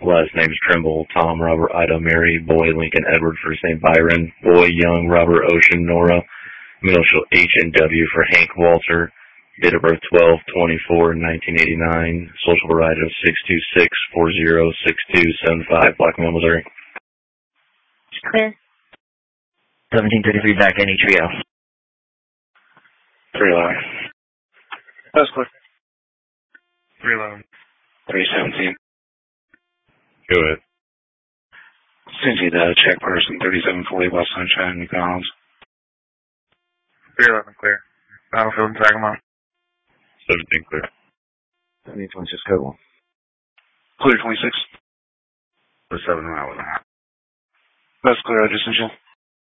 Last name's Trimble, Tom, Robert, Ida, Mary, Boy, Lincoln, Edward, first name Byron, Boy, Young, Robert, Ocean, Nora, middle initial H and W for Hank Walter, date of birth 12/24/1989, social variety of 626-406275, Blackmail, Missouri. Clear. 1733 back, any trio. 311. That's clear. 311. 317. Go ahead. Cincy, the check person, 3740 West Sunshine, McDonald's. 311 clear. Battlefield and Sagamore. 17 clear. 1726, code 1. Clear 26. For 7 miles an hour. That's clear, I just sent you.